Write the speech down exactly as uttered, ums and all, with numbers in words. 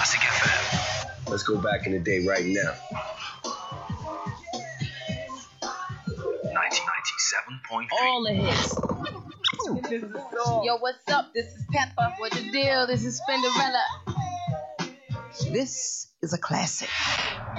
Classic F M. Let's go back in the day right now. nineteen ninety-seven point three. All the hits. Yo, what's up? This is Pepper. What the deal? This is Spinderella. This is a classic.